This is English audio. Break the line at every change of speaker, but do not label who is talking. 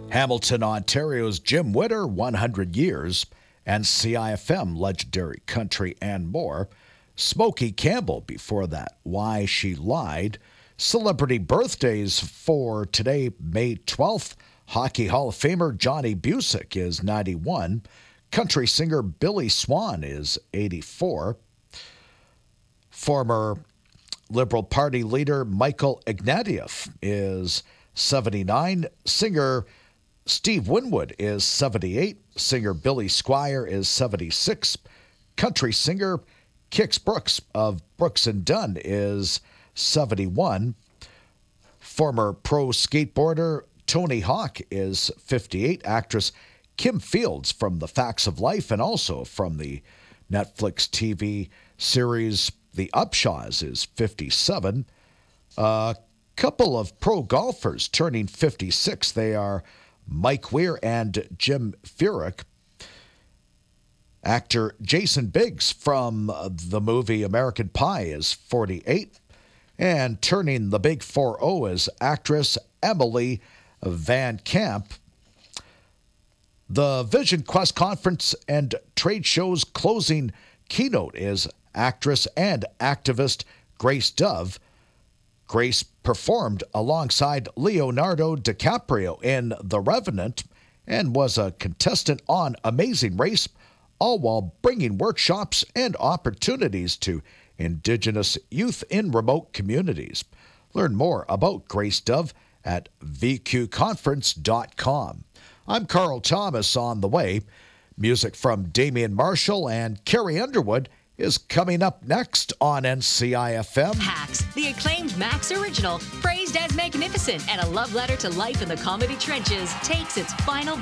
Hamilton, Ontario's Jim Witter, 100 years, and CIFM, legendary country and more. Smokey Campbell before that, Why She Lied. Celebrity birthdays for today, May 12th. Hockey Hall of Famer Johnny Busick is 91. Country singer Billy Swan is 84. Former Liberal Party leader Michael Ignatieff is 79. Singer Steve Winwood is 78. Singer Billy Squire is 76. Country singer Kix Brooks of Brooks and Dunn is 71. Former pro skateboarder Tony Hawk is 58. Actress Kim Fields from The Facts of Life and also from the Netflix TV series The Upshaws is 57. A couple of pro golfers turning 56. They are Mike Weir and Jim Furyk. Actor Jason Biggs from the movie American Pie is 48. And turning the big 40 is actress Emily Van Camp. The Vision Quest Conference and Trade Show's closing keynote is actress and activist Grace Dove. Grace performed alongside Leonardo DiCaprio in The Revenant and was a contestant on Amazing Race, all while bringing workshops and opportunities to Indigenous youth in remote communities. Learn more about Grace Dove at vqconference.com. I'm Carl Thomas on the way. Music from Damian Marshall and Carrie Underwood is coming up next on NCIFM.
Hacks, the acclaimed Max original, praised as magnificent and a love letter to life in the comedy trenches, takes its final